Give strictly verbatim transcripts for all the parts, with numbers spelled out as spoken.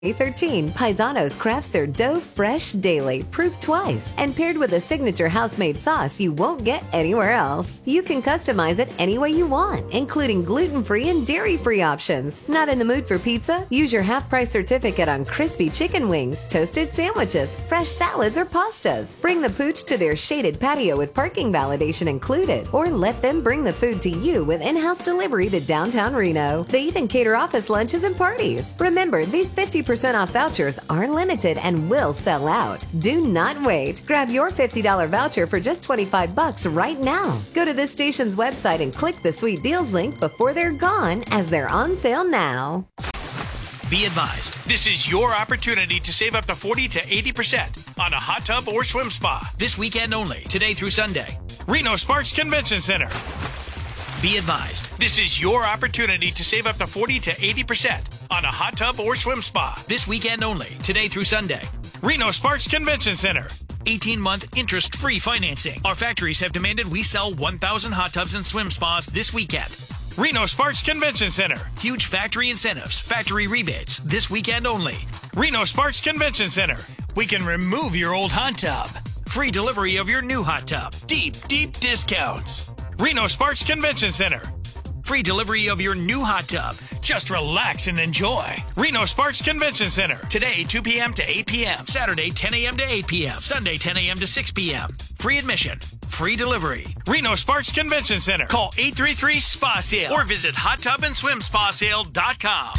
thirteen, Paisanos crafts their dough fresh daily, proof twice, and paired with a signature house-made sauce you won't get anywhere else. You can customize it any way you want, including gluten-free and dairy-free options. Not in the mood for pizza? Use your half-price certificate on crispy chicken wings, toasted sandwiches, fresh salads, or pastas. Bring the pooch to their shaded patio with parking validation included, or let them bring the food to you with in-house delivery to downtown Reno. They even cater office lunches and parties. Remember, these fifty percent off vouchers are limited and will sell out. Do not wait. Grab your fifty dollars voucher for just twenty-five bucks right now. Go to this station's website and click the Sweet Deals link before they're gone, as they're on sale now. Be advised, this is your opportunity to save up to forty to eighty percent on a hot tub or swim spa this weekend only, today through Sunday. Reno Sparks Convention Center. Be advised, this is your opportunity to save up to forty to eighty percent on a hot tub or swim spa this weekend only, today through Sunday. Reno Sparks Convention Center. eighteen-month interest-free financing. Our factories have demanded we sell one thousand hot tubs and swim spas this weekend. Reno Sparks Convention Center. Huge factory incentives, factory rebates this weekend only. Reno Sparks Convention Center. We can remove your old hot tub. Free delivery of your new hot tub. Deep, deep discounts. Reno Sparks Convention Center. Free delivery of your new hot tub. Just relax and enjoy. Reno Sparks Convention Center. Today, two p.m. to eight p.m. Saturday, ten a.m. to eight p.m. Sunday, ten a.m. to six p.m. Free admission. Free delivery. Reno Sparks Convention Center. Call eight three three S P A sale or visit hot tub and swim spa sale dot com.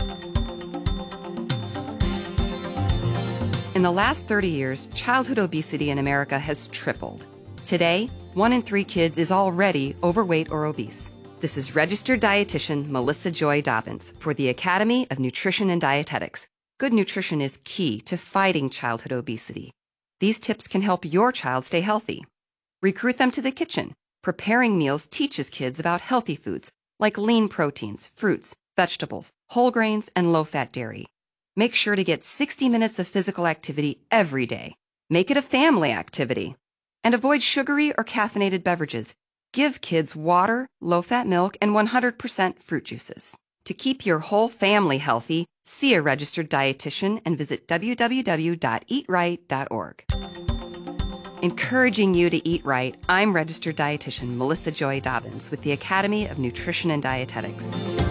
In the last thirty years, childhood obesity in America has tripled. Today, one in three kids is already overweight or obese. This is registered dietitian Melissa Joy Dobbins for the Academy of Nutrition and Dietetics. Good nutrition is key to fighting childhood obesity. These tips can help your child stay healthy. Recruit them to the kitchen. Preparing meals teaches kids about healthy foods like lean proteins, fruits, vegetables, whole grains, and low-fat dairy. Make sure to get sixty minutes of physical activity every day. Make it a family activity. And avoid sugary or caffeinated beverages. Give kids water, low-fat milk, and one hundred percent fruit juices. To keep your whole family healthy, see a registered dietitian and visit w w w dot eat right dot org. Encouraging you to eat right, I'm registered dietitian Melissa Joy Dobbins with the Academy of Nutrition and Dietetics.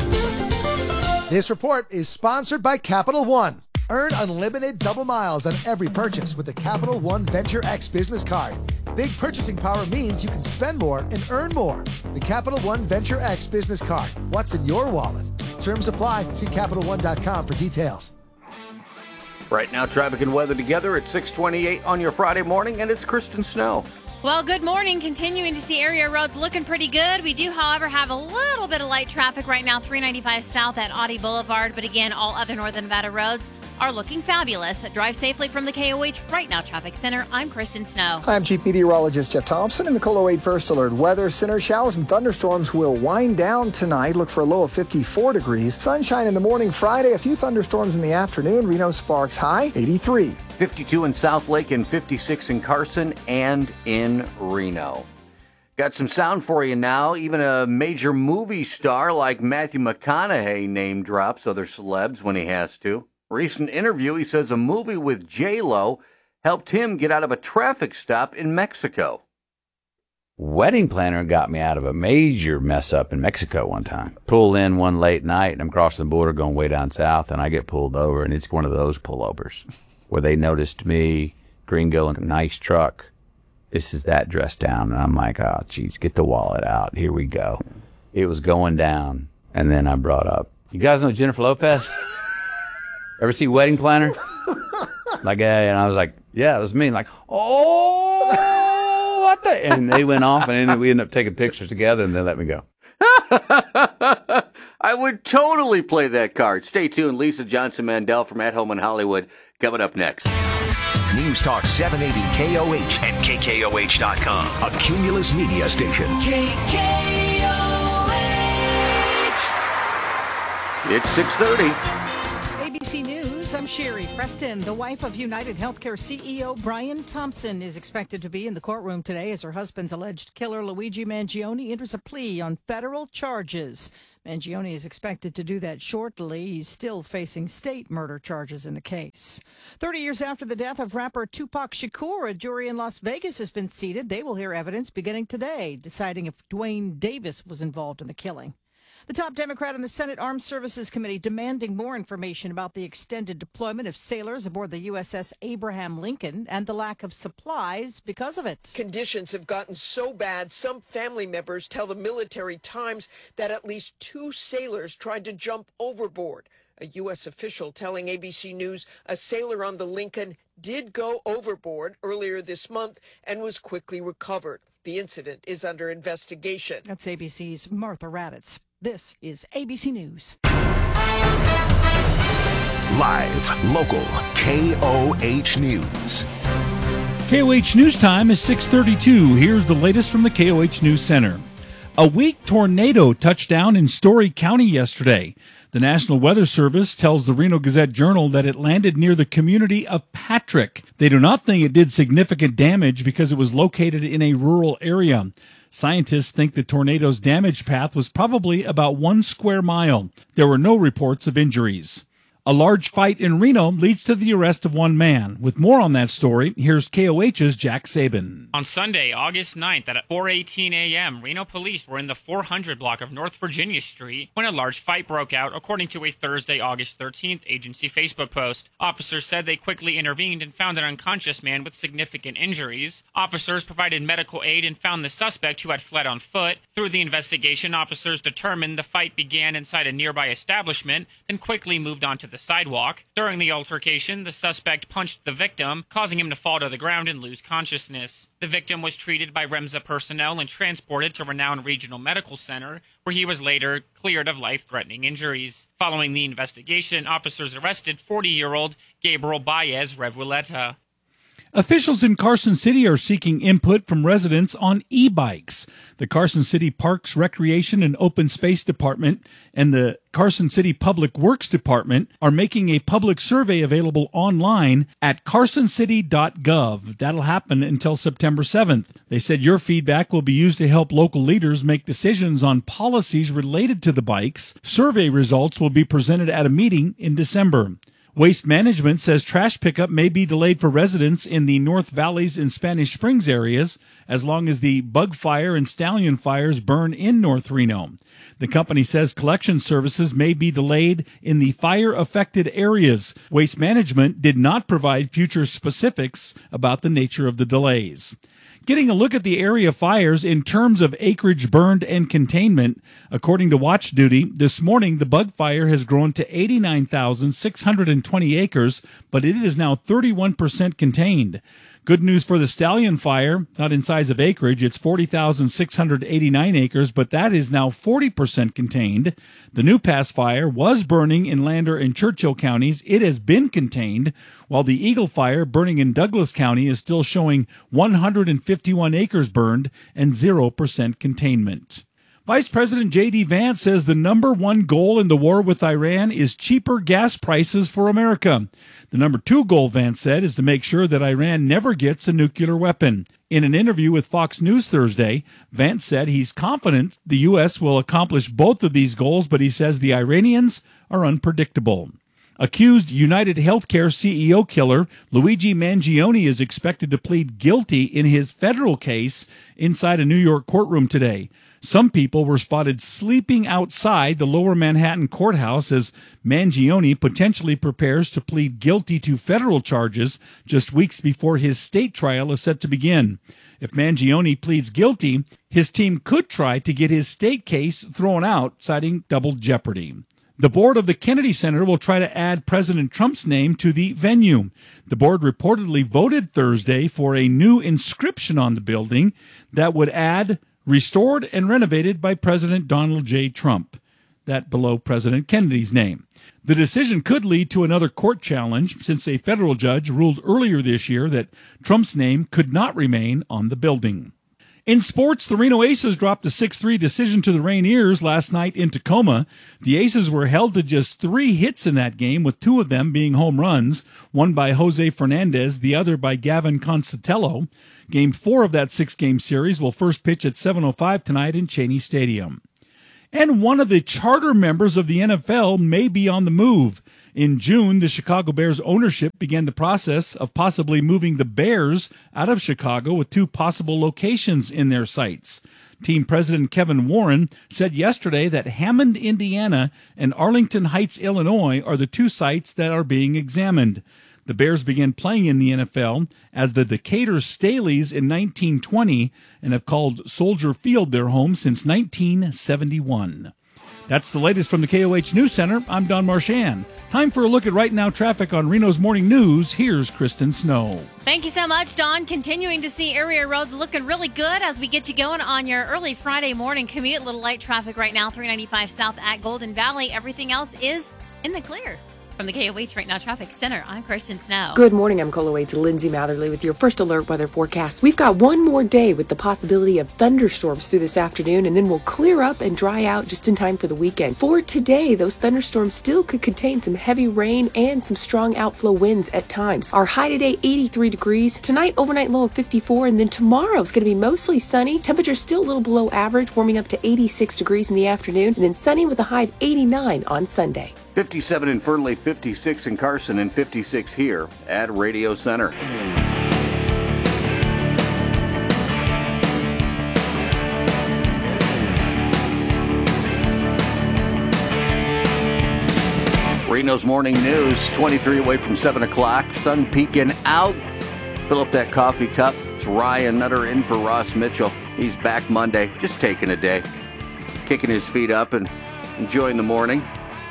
This report is sponsored by Capital One. Earn unlimited double miles on every purchase with the Capital One Venture X business card. Big purchasing power means you can spend more and earn more. The Capital One Venture X business card. What's in your wallet? Terms apply. See Capital One dot com for details. Right now, traffic and weather together at six twenty-eight on your Friday morning, and it's Kristen Snow. Well, good morning. Continuing to see area roads looking pretty good. We do, however, have a little bit of light traffic right now, three ninety-five south at Audie Boulevard. But again, all other northern Nevada roads are looking fabulous. Drive safely from the K O H Right Now Traffic Center. I'm Kristen Snow. I'm Chief Meteorologist Jeff Thompson in the Colo eight First Alert Weather Center. Showers and thunderstorms will wind down tonight. Look for a low of fifty-four degrees. Sunshine in the morning Friday. A few thunderstorms in the afternoon. Reno Sparks high, eighty-three. fifty-two in South Lake and fifty-six in Carson and in Reno. Got some sound for you now. Even a major movie star like Matthew McConaughey name drops other celebs when he has to. Recent interview, he says a movie with J Lo helped him get out of a traffic stop in Mexico. Wedding planner got me out of a major mess up in Mexico one time. Pull in one late night, and I'm crossing the border going way down south, and I get pulled over, and it's one of those pullovers where they noticed me, gringo, in a nice truck. This is that dressed down, and I'm like, oh, geez, get the wallet out. Here we go. It was going down, and then I brought up, you guys know Jennifer Lopez? Ever see Wedding Planner? Like, hey, and I was like, yeah, it was me. Like, oh, what the? And they went off, and then we ended up taking pictures together, and they let me go. I would totally play that card. Stay tuned. Lisa Johnson Mandel from At Home in Hollywood coming up next. News Talk seven eighty K O H and K K O H dot com, a Cumulus media station. K K O H. It's six thirty. A B C News, I'm Sherry Preston. The wife of United Healthcare C E O Brian Thompson is expected to be in the courtroom today as her husband's alleged killer Luigi Mangione enters a plea on federal charges. Mangione is expected to do that shortly. He's still facing state murder charges in the case. Thirty years after the death of rapper Tupac Shakur, a jury in Las Vegas has been seated. They will hear evidence beginning today, deciding if Dwayne Davis was involved in the killing. The top Democrat in the Senate Armed Services Committee demanding more information about the extended deployment of sailors aboard the U S S Abraham Lincoln and the lack of supplies because of it. Conditions have gotten so bad, some family members tell the Military Times that at least two sailors tried to jump overboard. A U S official telling A B C News a sailor on the Lincoln did go overboard earlier this month and was quickly recovered. The incident is under investigation. That's A B C's Martha Raddatz. This is A B C News. Live, local, K O H News. K O H News Time is six thirty-two. Here's the latest from the K O H News Center. A weak tornado touched down in Story County yesterday. The National Weather Service tells the Reno Gazette-Journal that it landed near the community of Patrick. They do not think it did significant damage because it was located in a rural area. Scientists think the tornado's damage path was probably about one square mile. There were no reports of injuries. A large fight in Reno leads to the arrest of one man. With more on that story, here's K O H's Jack Saban. On Sunday, August ninth at four eighteen a.m., Reno police were in the four hundred block of North Virginia Street when a large fight broke out, according to a Thursday, August thirteenth agency Facebook post. Officers said they quickly intervened and found an unconscious man with significant injuries. Officers provided medical aid and found the suspect who had fled on foot. Through the investigation, officers determined the fight began inside a nearby establishment, then quickly moved on to the sidewalk. During the altercation, the suspect punched the victim, causing him to fall to the ground and lose consciousness. The victim was treated by REMSA personnel and transported to Renown Regional Medical Center, where he was later cleared of life-threatening injuries. Following the investigation, officers arrested forty-year-old Gabriel Baez Revuelta. Officials in Carson City are seeking input from residents on e-bikes. The Carson City Parks, Recreation, and Open Space Department and the Carson City Public Works Department are making a public survey available online at carson city dot gov. That'll happen until September seventh. They said your feedback will be used to help local leaders make decisions on policies related to the bikes. Survey results will be presented at a meeting in December. Waste Management says trash pickup may be delayed for residents in the North Valleys and Spanish Springs areas as long as the bug fire and stallion fires burn in North Reno. The company says collection services may be delayed in the fire-affected areas. Waste Management did not provide future specifics about the nature of the delays. Getting a look at the area fires in terms of acreage burned and containment. According to Watch Duty, this morning the bug fire has grown to eighty-nine thousand six hundred twenty acres, but it is now thirty-one percent contained. Good news for the stallion fire, not in size of acreage, it's forty thousand six hundred eighty-nine acres, but that is now forty percent contained. The New Pass fire was burning in Lander and Churchill counties. It has been contained, while the Eagle fire burning in Douglas County is still showing one hundred fifty-one acres burned and zero percent containment. Vice President J D. Vance says the number one goal in the war with Iran is cheaper gas prices for America. The number two goal, Vance said, is to make sure that Iran never gets a nuclear weapon. In an interview with Fox News Thursday, Vance said he's confident the U S will accomplish both of these goals, but he says the Iranians are unpredictable. Accused United Healthcare C E O killer Luigi Mangione is expected to plead guilty in his federal case inside a New York courtroom today. Some people were spotted sleeping outside the Lower Manhattan courthouse as Mangione potentially prepares to plead guilty to federal charges just weeks before his state trial is set to begin. If Mangione pleads guilty, his team could try to get his state case thrown out, citing double jeopardy. The board of the Kennedy Center will try to add President Trump's name to the venue. The board reportedly voted Thursday for a new inscription on the building that would add restored and renovated by President Donald J. Trump, that below President Kennedy's name. The decision could lead to another court challenge since a federal judge ruled earlier this year that Trump's name could not remain on the building. In sports, the Reno Aces dropped a six three decision to the Rainiers last night in Tacoma. The Aces were held to just three hits in that game, with two of them being home runs, one by Jose Fernandez, the other by Gavin Constatello. Game four of that six-game series will first pitch at seven oh five tonight in Cheney Stadium. And one of the charter members of the N F L may be on the move. In June, the Chicago Bears ownership began the process of possibly moving the Bears out of Chicago with two possible locations in their sights. Team president Kevin Warren said yesterday that Hammond, Indiana and Arlington Heights, Illinois are the two sites that are being examined. The Bears began playing in the N F L as the Decatur Staleys in nineteen twenty and have called Soldier Field their home since nineteen seventy-one. That's the latest from the K O H News Center. I'm Don Marchand. Time for a look at right now traffic on Reno's Morning News. Here's Kristen Snow. Thank you so much, Don. Continuing to see area roads looking really good as we get you going on your early Friday morning commute. Little light traffic right now, three ninety-five south at Golden Valley. Everything else is in the clear. From the K O H Right Now Traffic Center, I'm Kristen Snow. Good morning. I'm Colo Wade's Lindsay Matherly with your first alert weather forecast. We've got one more day with the possibility of thunderstorms through this afternoon, and then we'll clear up and dry out just in time for the weekend. For today, those thunderstorms still could contain some heavy rain and some strong outflow winds at times. Our high today, eighty-three degrees. Tonight, overnight low of fifty-four, and then tomorrow it's going to be mostly sunny. Temperatures still a little below average, warming up to eighty-six degrees in the afternoon, and then sunny with a high of eighty-nine on Sunday. fifty-seven in Fernley, fifty-six in Carson, and fifty-six here at Radio Center. Reno's Morning News, twenty-three away from seven o'clock. Sun peeking out. Fill up that coffee cup. It's Ryan Nutter in for Ross Mitchell. He's back Monday, just taking a day. Kicking his feet up and enjoying the morning.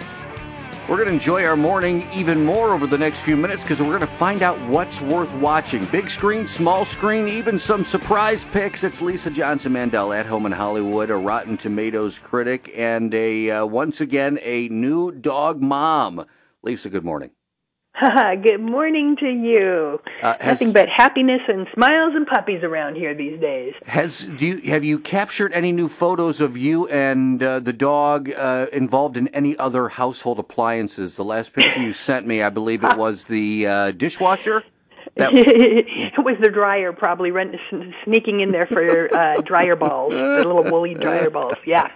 We're going to enjoy our morning even more over the next few minutes because we're going to find out what's worth watching. Big screen, small screen, even some surprise picks. It's Lisa Johnson Mandel at home in Hollywood, a Rotten Tomatoes critic, and a uh, once again a new dog mom. Lisa, good morning. Good morning to you. Uh, has, Nothing but happiness and smiles and puppies around here these days. Has do you, have you captured any new photos of you and uh, the dog uh, involved in any other household appliances? The last picture you sent me, I believe it was the uh, dishwasher. That... It was the dryer, probably run, sneaking in there for uh, dryer balls, the little woolly dryer balls. Yeah.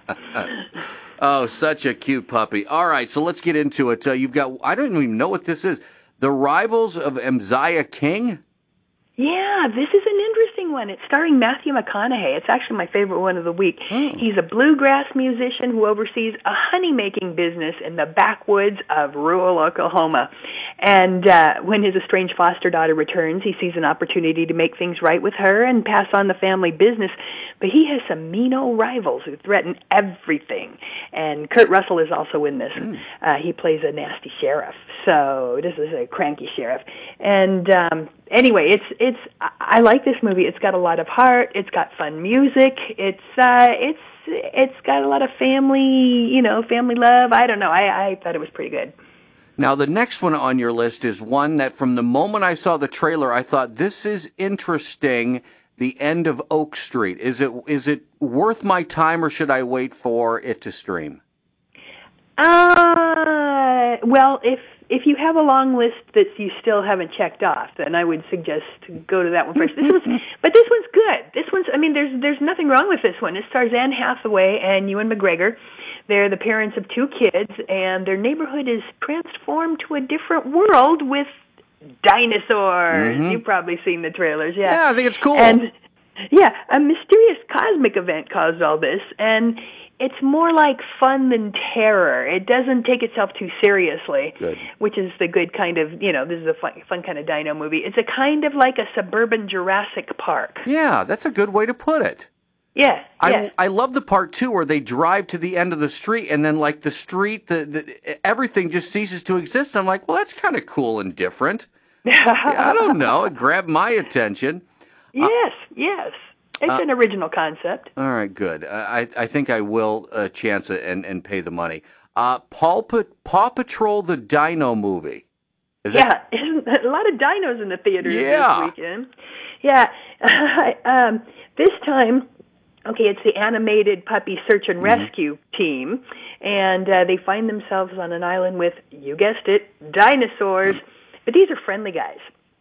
Oh, such a cute puppy. All right, so let's get into it. Uh, you've got, I don't even know what this is. The Rivals of Emziah King? Yeah, this is an interesting one. It's starring Matthew McConaughey. It's actually my favorite one of the week. Oh. He's a bluegrass musician who oversees a honey-making business in the backwoods of rural Oklahoma. And uh, when his estranged foster daughter returns, he sees an opportunity to make things right with her and pass on the family business. But he has some mean old rivals who threaten everything. And Kurt Russell is also in this. Mm. Uh, he plays a nasty sheriff. So this is a cranky sheriff. And um, anyway, it's it's. I like this movie. It's got a lot of heart. It's got fun music. It's uh, it's it's got a lot of family, you know, family love. I don't know. I, I thought it was pretty good. Now, the next one on your list is one that from the moment I saw the trailer, I thought, this is interesting, The End of Oak Street. Is it is it worth my time, or should I wait for it to stream? Uh, well, if if you have a long list that you still haven't checked off, then I would suggest to go to that one first. This one's, but this one's good. This one's, I mean, there's there's nothing wrong with this one. It stars Anne Hathaway and Ewan McGregor. They're the parents of two kids, and their neighborhood is transformed to a different world with dinosaurs. Mm-hmm. You've probably seen the trailers, yeah. Yeah, I think it's cool. And yeah, a mysterious cosmic event caused all this, and it's more like fun than terror. It doesn't take itself too seriously, good. Which is the good kind of, you know, this is a fun, fun kind of dino movie. It's a kind of like a suburban Jurassic Park. Yeah, that's a good way to put it. Yeah, I, yeah. I love the part, too, where they drive to the end of the street, and then, like, the street, the, the everything just ceases to exist. And I'm like, well, that's kind of cool and different. Yeah, I don't know. It grabbed my attention. Yes, uh, yes. It's uh, an original concept. All right, good. Uh, I I think I will uh, chance it and, and pay the money. Uh, Paw, Paw Patrol, the Dino movie. Is yeah, it... isn't a lot of dinos in the theaters yeah. this weekend. Yeah. um, this time, okay, it's the animated puppy search and rescue mm-hmm. team, and uh, they find themselves on an island with, you guessed it, dinosaurs. But these are friendly guys.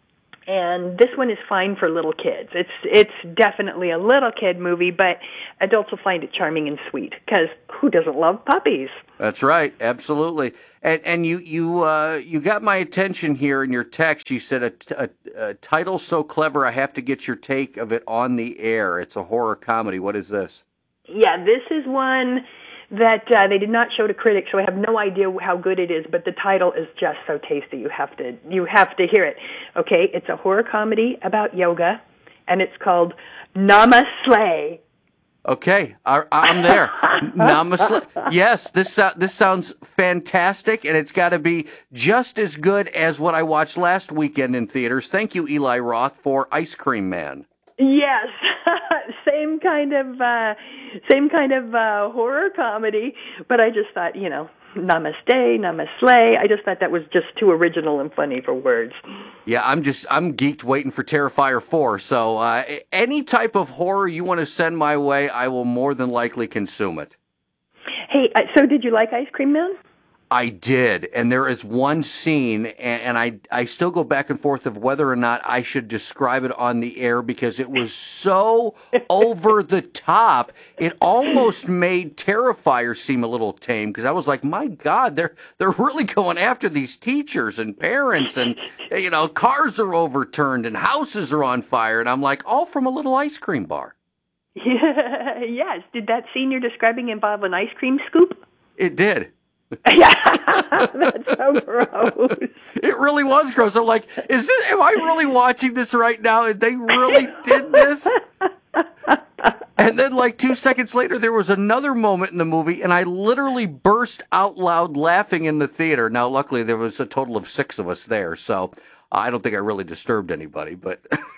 And this one is fine for little kids. It's it's definitely a little kid movie, but adults will find it charming and sweet, because who doesn't love puppies? That's right, absolutely. And and you you uh, you got my attention here in your text. You said a, a, a title so clever, I have to get your take of it on the air. It's a horror comedy. What is this? Yeah, this is one that uh, they did not show to critics, so I have no idea how good it is, but the title is just so tasty. You have to you have to hear it. Okay, it's a horror comedy about yoga, and it's called Namaste. Okay, I, I'm there. Namaste. Yes, this uh, this sounds fantastic, and it's got to be just as good as what I watched last weekend in theaters. Thank you, Eli Roth, for Ice Cream Man. Yes, same kind of uh, same kind of uh, horror comedy, but I just thought, you know, Namaste, Namaste. I just thought that was just too original and funny for words. Yeah, I'm just I'm geeked waiting for Terrifier four. So uh, any type of horror you want to send my way, I will more than likely consume it. Hey, uh, so did you like Ice Cream Man? I did, and there is one scene, and, and I I still go back and forth of whether or not I should describe it on the air, because it was so over the top. It almost made Terrifier seem a little tame, because I was like, my God, they're they're really going after these teachers and parents, and you know, cars are overturned and houses are on fire, and I'm like, all from a little ice cream bar. Yeah, yes. Did that scene you're describing involve an ice cream scoop? It did. Yeah, that's so gross. It really was gross. I'm like, is it? Am I really watching this right now? And they really did this? And then, like two seconds later, there was another moment in the movie, and I literally burst out loud laughing in the theater. Now, luckily, there was a total of six of us there, so I don't think I really disturbed anybody. But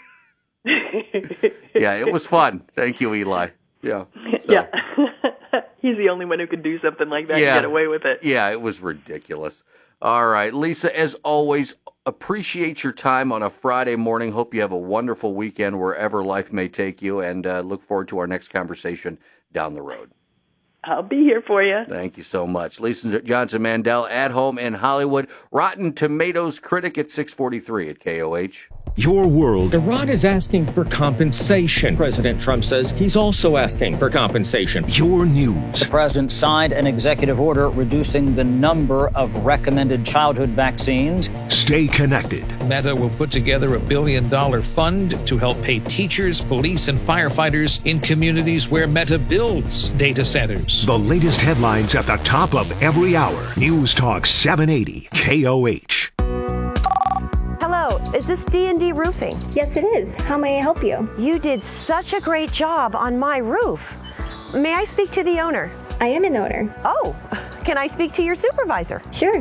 yeah, it was fun. Thank you, Eli. Yeah. So. Yeah. He's the only one who could do something like that Yeah. and get away with it. Yeah, it was ridiculous. All right, Lisa, as always, appreciate your time on a Friday morning. Hope you have a wonderful weekend wherever life may take you, and uh, look forward to our next conversation down the road. I'll be here for you. Thank you so much. Lisa Johnson Mandel at home in Hollywood. Rotten Tomatoes critic at six forty-three at K O H. Your world. Iran is asking for compensation. President Trump says he's also asking for compensation. Your news. The president signed an executive order reducing the number of recommended childhood vaccines. Stay connected. Meta will put together a billion dollar fund to help pay teachers, police, and firefighters in communities where Meta builds data centers. The latest headlines at the top of every hour. News Talk seven eighty K O H. Hello, is this D and D Roofing? Yes, it is. How may I help you? You did such a great job on my roof. May I speak to the owner? I am an owner. Oh, can I speak to your supervisor? Sure.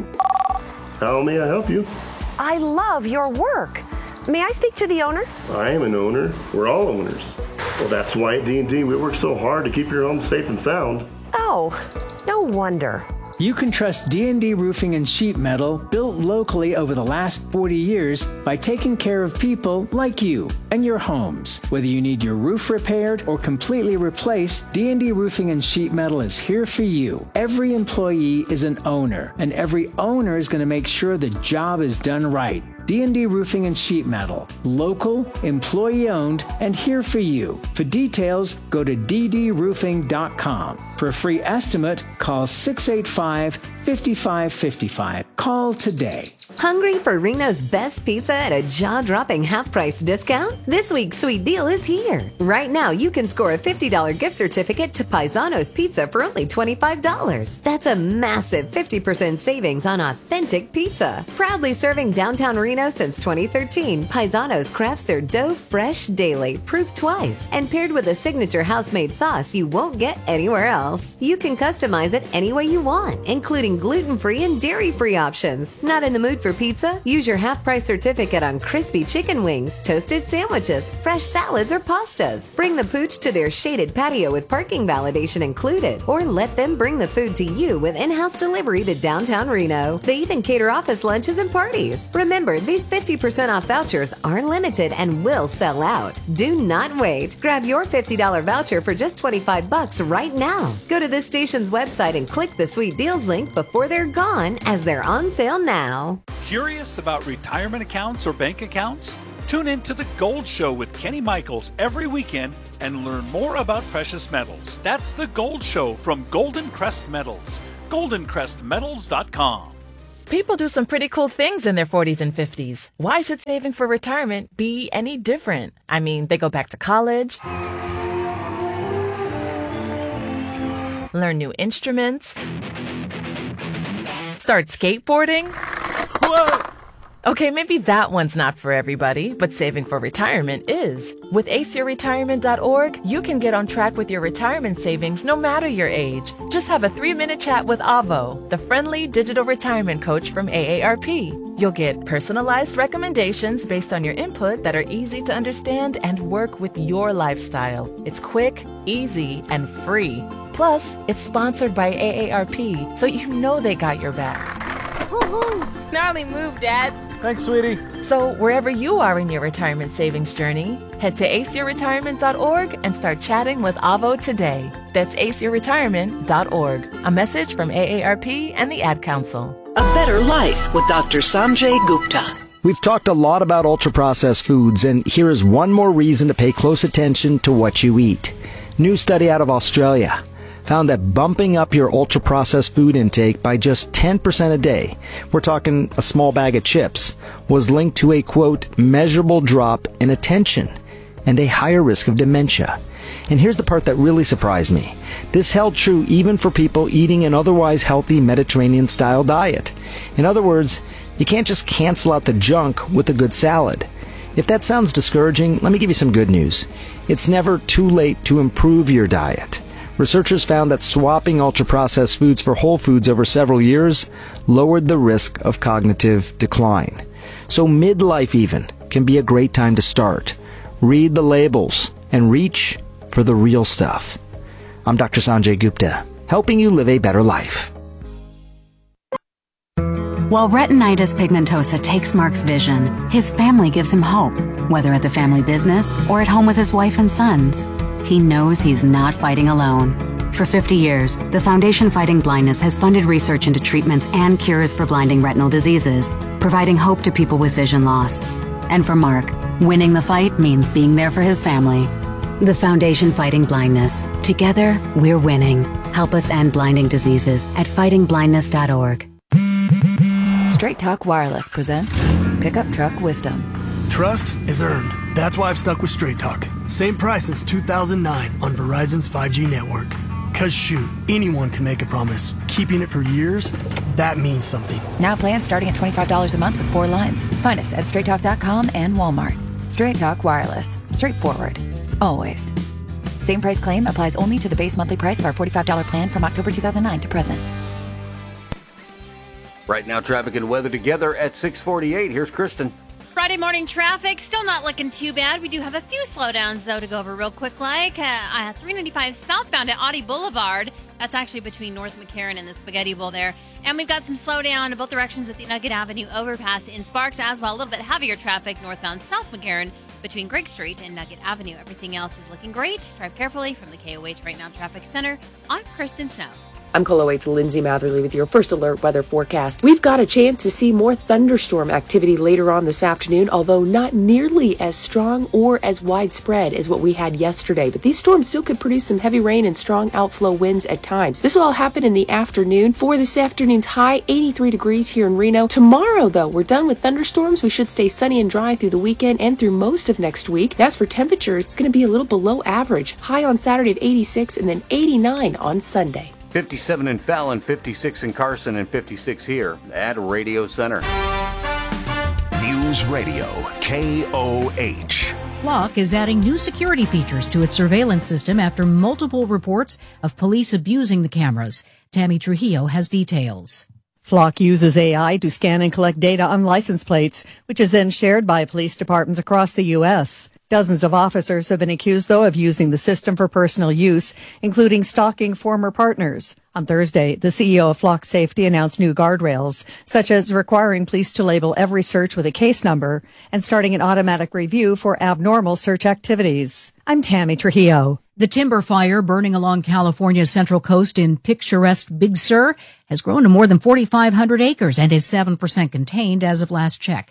How may I help you? I love your work. May I speak to the owner? I am an owner. We're all owners. Well, that's why at D and D we work so hard to keep your home safe and sound. Oh, no wonder. You can trust D and D Roofing and Sheet Metal, built locally over the last forty years, by taking care of people like you and your homes. Whether you need your roof repaired or completely replaced, D and D Roofing and Sheet Metal is here for you. Every employee is an owner, and every owner is going to make sure the job is done right. D and D Roofing and Sheet Metal. Local, employee-owned, and here for you. For details, go to d d roofing dot com. For a free estimate, call six eight five, five five five five. Call today. Hungry for Reno's best pizza at a jaw-dropping half-price discount? This week's sweet deal is here. Right now, you can score a fifty dollars gift certificate to Paisano's Pizza for only twenty-five dollars. That's a massive fifty percent savings on authentic pizza. Proudly serving downtown Reno since twenty thirteen, Paisano's crafts their dough fresh daily, proof twice, and paired with a signature house-made sauce you won't get anywhere else. You can customize it any way you want, including gluten-free and dairy-free options. Not in the mood for pizza? Use your half-price certificate on crispy chicken wings, toasted sandwiches, fresh salads, or pastas. Bring the pooch to their shaded patio with parking validation included, or let them bring the food to you with in-house delivery to downtown Reno. They even cater office lunches and parties. Remember, these fifty percent off vouchers are limited and will sell out. Do not wait. Grab your fifty dollars voucher for just twenty-five bucks right now. Go to this station's website and click the Sweet Deals link before they're gone, as they're on sale now. Curious about retirement accounts or bank accounts? Tune in to The Gold Show with Kenny Michaels every weekend and learn more about precious metals. That's The Gold Show from Golden Crest Metals. golden crest metals dot com. People do some pretty cool things in their forties and fifties. Why should saving for retirement be any different? I mean, they go back to college, learn new instruments, start skateboarding. Whoa! Okay, maybe that one's not for everybody, but saving for retirement is. With ace your retirement dot org, you can get on track with your retirement savings no matter your age. Just have a three-minute chat with Avo, the friendly digital retirement coach from A A R P. You'll get personalized recommendations based on your input that are easy to understand and work with your lifestyle. It's quick, easy, and free. Plus, it's sponsored by A A R P, so you know they got your back. Gnarly move, Dad. Thanks, sweetie. So wherever you are in your retirement savings journey, head to ace your retirement dot org and start chatting with Avo today. That's ace your retirement dot org. A message from A A R P and the Ad Council. A Better Life with Doctor Sanjay Gupta. We've talked a lot about ultra-processed foods, and here is one more reason to pay close attention to what you eat. New study out of Australia found that bumping up your ultra-processed food intake by just ten percent a day, we're talking a small bag of chips, was linked to a, quote, measurable drop in attention and a higher risk of dementia. And here's the part that really surprised me. This held true even for people eating an otherwise healthy Mediterranean-style diet. In other words, you can't just cancel out the junk with a good salad. If that sounds discouraging, let me give you some good news. It's never too late to improve your diet. Researchers found that swapping ultra-processed foods for whole foods over several years lowered the risk of cognitive decline. So midlife even can be a great time to start. Read the labels and reach for the real stuff. I'm Doctor Sanjay Gupta, helping you live a better life. While retinitis pigmentosa takes Mark's vision, his family gives him hope, whether at the family business or at home with his wife and sons. He knows he's not fighting alone. For fifty years, the Foundation Fighting Blindness has funded research into treatments and cures for blinding retinal diseases, providing hope to people with vision loss. And for Mark, winning the fight means being there for his family. The Foundation Fighting Blindness. Together, we're winning. Help us end blinding diseases at fighting blindness dot org. Straight Talk Wireless presents Pickup Truck Wisdom. Trust is earned. That's why I've stuck with Straight Talk. Same price since two thousand nine on Verizon's five G network. Cause shoot, anyone can make a promise. Keeping it for years, that means something. Now plans starting at twenty-five dollars a month with four lines. Find us at straight talk dot com and Walmart. Straight Talk Wireless. Straightforward. Always. Same price claim applies only to the base monthly price of our forty-five dollars plan from October two thousand nine to present. Right now, traffic and weather together at six forty-eight. Here's Kristen. Friday morning traffic, still not looking too bad. We do have a few slowdowns, though, to go over real quick, like uh, three ninety-five southbound at Audi Boulevard. That's actually between North McCarran and the Spaghetti Bowl there. And we've got some slowdown in both directions at the Nugget Avenue overpass in Sparks as well. A little bit heavier traffic northbound South McCarran between Greg Street and Nugget Avenue. Everything else is looking great. Drive carefully from the K O H Right Now Traffic Center. I'm Kristen Snow. I'm Colo eight's Lindsay Matherly with your first alert weather forecast. We've got a chance to see more thunderstorm activity later on this afternoon, although not nearly as strong or as widespread as what we had yesterday. But these storms still could produce some heavy rain and strong outflow winds at times. This will all happen in the afternoon. For this afternoon's high, eighty-three degrees here in Reno. Tomorrow, though, we're done with thunderstorms. We should stay sunny and dry through the weekend and through most of next week. And as for temperatures, it's going to be a little below average. High on Saturday of eighty-six and then eighty-nine on Sunday. fifty-seven in Fallon, fifty-six in Carson, and fifty-six here at Radio Center. News Radio, K O H. Flock is adding new security features to its surveillance system after multiple reports of police abusing the cameras. Tammy Trujillo has details. Flock uses A I to scan and collect data on license plates, which is then shared by police departments across the U S Dozens of officers have been accused, though, of using the system for personal use, including stalking former partners. On Thursday, the C E O of Flock Safety announced new guardrails, such as requiring police to label every search with a case number and starting an automatic review for abnormal search activities. I'm Tammy Trujillo. The timber fire burning along California's central coast in picturesque Big Sur has grown to more than forty-five hundred acres and is seven percent contained as of last check.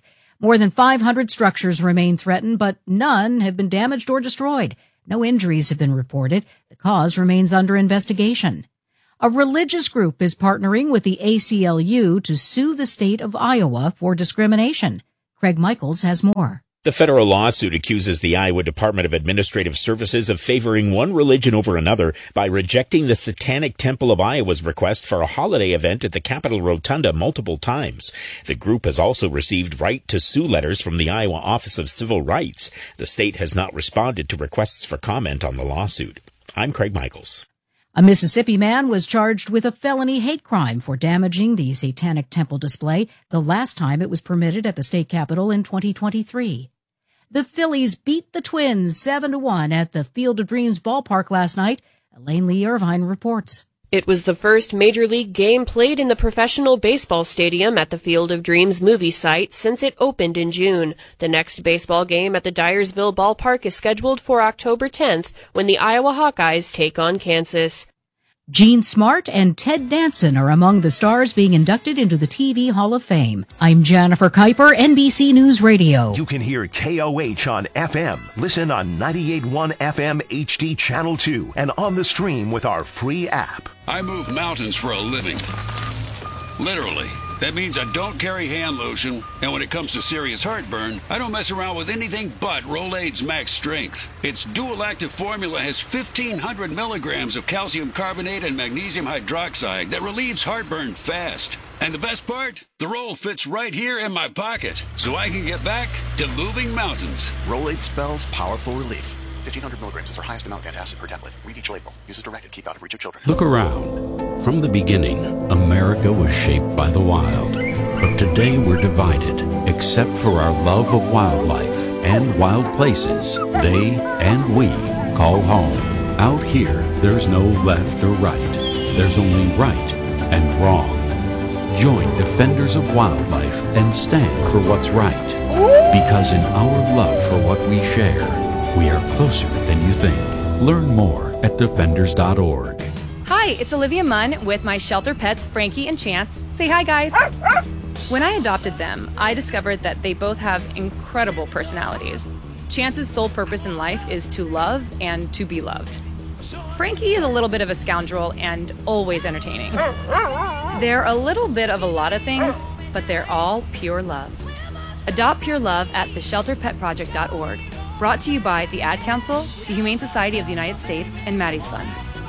More than five hundred structures remain threatened, but none have been damaged or destroyed. No injuries have been reported. The cause remains under investigation. A religious group is partnering with the A C L U to sue the state of Iowa for discrimination. Craig Michaels has more. The federal lawsuit accuses the Iowa Department of Administrative Services of favoring one religion over another by rejecting the Satanic Temple of Iowa's request for a holiday event at the Capitol Rotunda multiple times. The group has also received right to sue letters from the Iowa Office of Civil Rights. The state has not responded to requests for comment on the lawsuit. I'm Craig Michaels. A Mississippi man was charged with a felony hate crime for damaging the Satanic Temple display the last time it was permitted at the state capitol in twenty twenty-three. The Phillies beat the Twins seven to one at the Field of Dreams ballpark last night. Elaine Lee Irvine reports. It was the first Major League game played in the professional baseball stadium at the Field of Dreams movie site since it opened in June. The next baseball game at the Dyersville ballpark is scheduled for October tenth when the Iowa Hawkeyes take on Kansas. Gene Smart and Ted Danson are among the stars being inducted into the T V Hall of Fame. I'm Jennifer Kuiper, N B C News Radio. You can hear K O H on F M. Listen on ninety-eight point one F M H D Channel two and on the stream with our free app. I move mountains for a living. Literally. That means I don't carry hand lotion, and when it comes to serious heartburn, I don't mess around with anything but Rolaids Max Strength. Its dual-active formula has fifteen hundred milligrams of calcium carbonate and magnesium hydroxide that relieves heartburn fast. And the best part? The roll fits right here in my pocket, so I can get back to moving mountains. Rolaids spells powerful relief. fifteen hundred milligrams is our highest amount of antacid per tablet. Read each label. Use as directed. Keep out of reach of children. Look around. From the beginning, America was shaped by the wild. But today we're divided, except for our love of wildlife and wild places they and we call home. Out here, there's no left or right. There's only right and wrong. Join Defenders of Wildlife and stand for what's right. Because in our love for what we share, we are closer than you think. Learn more at defenders dot org. Hi, it's Olivia Munn with my shelter pets, Frankie and Chance. Say hi, guys. When I adopted them, I discovered that they both have incredible personalities. Chance's sole purpose in life is to love and to be loved. Frankie is a little bit of a scoundrel and always entertaining. They're a little bit of a lot of things, but they're all pure love. Adopt pure love at the shelter pet project dot org. Brought to you by the Ad Council, the Humane Society of the United States, and Maddie's Fund.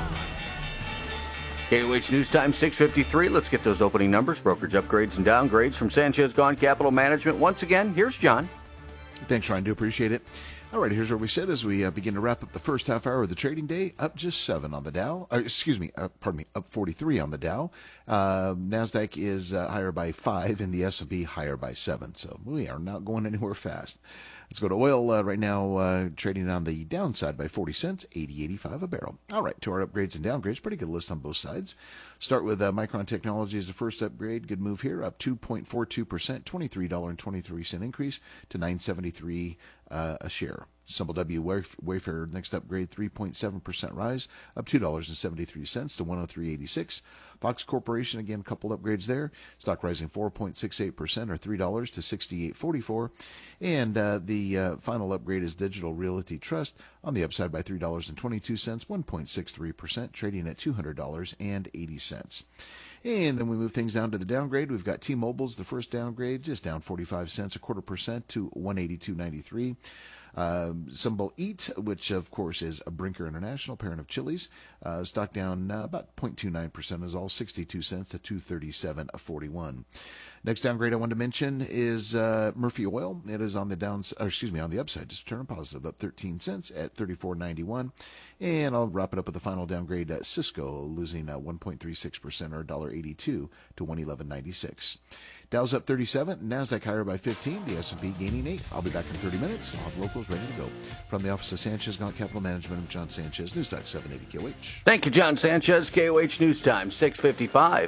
K O H News Time, six fifty-three. Let's get those opening numbers, brokerage upgrades and downgrades from Sanchez Gone Capital Management. Once again, here's John. Thanks, Ryan. Do appreciate it. All right, here's where we sit as we uh, begin to wrap up the first half hour of the trading day. Up just seven on the Dow. Uh, excuse me, uh, pardon me, up forty-three on the Dow. Uh, NASDAQ is uh, higher by five and the S and P higher by seven. So we are not going anywhere fast. Let's go to oil uh, right now, uh, trading on the downside by forty cents, eighty eighty-five a barrel. All right, to our upgrades and downgrades, pretty good list on both sides. Start with uh, Micron Technology as the first upgrade. Good move here, up two point four two percent, twenty-three dollars and twenty-three cents increase to nine seventy-three uh, a share. Symbol W Wayfair, next upgrade, three point seven percent rise, up two dollars and seventy-three cents to one oh three eighty-six. Fox Corporation, again, a couple upgrades there. Stock rising four point six eight percent or three dollars to sixty-eight forty-four. And uh, the uh, final upgrade is Digital Realty Trust on the upside by three dollars and twenty-two cents, one point six three percent, trading at two hundred dollars and eighty cents. And then we move things down to the downgrade. We've got T-Mobile's the first downgrade, just down forty-five cents, a quarter percent to one eighty-two ninety-three. Um, symbol EAT, which of course is a Brinker International, parent of Chili's. Uh, stock down uh, about zero point two nine percent is all, sixty-two cents to two thirty-seven forty-one. Next downgrade I wanted to mention is uh, Murphy Oil. It is on the down, or excuse me, on the upside, just turn positive, up thirteen cents at thirty-four ninety-one. And I'll wrap it up with the final downgrade. Uh, Cisco losing uh, one point three six percent or one dollar eighty-two to one eleven ninety-six. Dow's up thirty-seven, NASDAQ higher by fifteen, the S and P gaining eight. I'll be back in thirty minutes. I'll have locals ready to go. From the office of Sanchez Gaunt Capital Management, I'm John Sanchez, News Talk seven eighty K O H. Thank you, John Sanchez. K O H News Time, six fifty-five.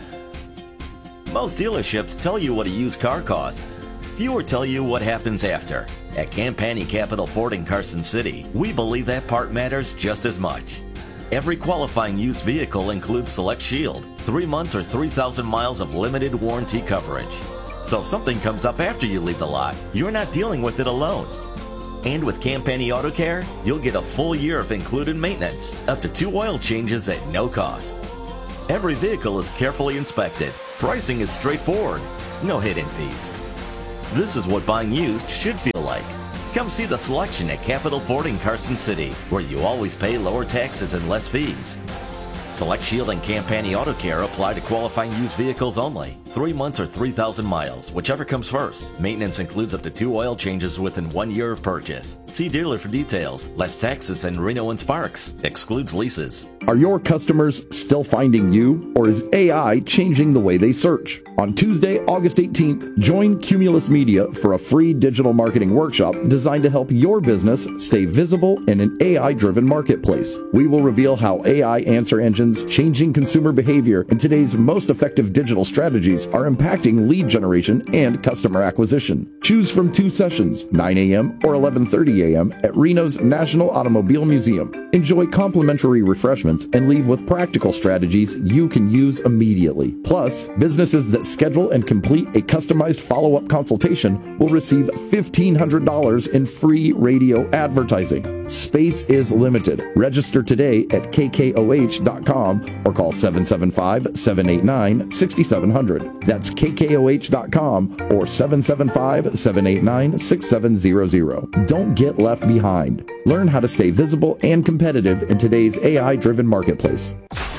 Most dealerships tell you what a used car costs. Fewer tell you what happens after. At Campani Capital Ford in Carson City, we believe that part matters just as much. Every qualifying used vehicle includes Select Shield, three months or three thousand miles of limited warranty coverage. So if something comes up after you leave the lot, you're not dealing with it alone. And with Campani Auto Care, you'll get a full year of included maintenance, up to two oil changes at no cost. Every vehicle is carefully inspected. Pricing is straightforward. No hidden fees. This is what buying used should feel like. Come see the selection at Capital Ford in Carson City, where you always pay lower taxes and less fees. Select Shield and Campani Auto Care apply to qualifying used vehicles only. Three months or three thousand miles, whichever comes first. Maintenance includes up to two oil changes within one year of purchase. See dealer for details. Less taxes in Reno and Sparks. Excludes leases. Are your customers still finding you, or is A I changing the way they search? On Tuesday, August eighteenth, join Cumulus Media for a free digital marketing workshop designed to help your business stay visible in an A I-driven marketplace. We will reveal how A I answer engines, changing consumer behavior, and today's most effective digital strategies are impacting lead generation and customer acquisition. Choose from two sessions, nine a.m. or eleven thirty a.m. at Reno's National Automobile Museum. Enjoy complimentary refreshments and leave with practical strategies you can use immediately. Plus, businesses that schedule and complete a customized follow-up consultation will receive fifteen hundred dollars in free radio advertising. Space is limited. Register today at k k o h dot com or call seven seven five, seven eight nine, six seven zero zero. That's k k o h dot com or seven seven five, seven eight nine, six seven zero zero. Don't get left behind. Learn how to stay visible and competitive in today's A I-driven marketplace.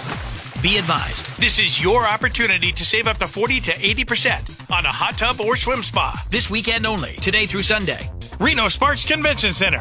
Be advised, this is your opportunity to save up to forty to eighty percent on a hot tub or swim spa this weekend only, today through Sunday. Reno Sparks Convention Center.